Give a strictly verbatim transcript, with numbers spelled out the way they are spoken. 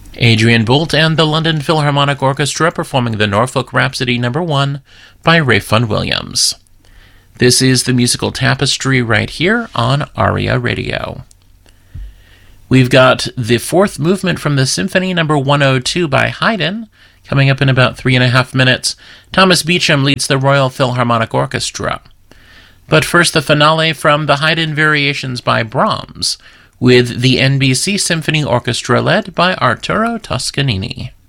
Adrian Boult and the London Philharmonic Orchestra performing the Norfolk Rhapsody Number one by Ralph Vaughan Williams. This is the musical tapestry right here on ARIA Radio. We've got the fourth movement from the Symphony Number one oh two by Haydn, coming up in about three and a half minutes. Thomas Beecham leads the Royal Philharmonic Orchestra. But first, the finale from the Haydn Variations by Brahms, with the N B C Symphony Orchestra led by Arturo Toscanini.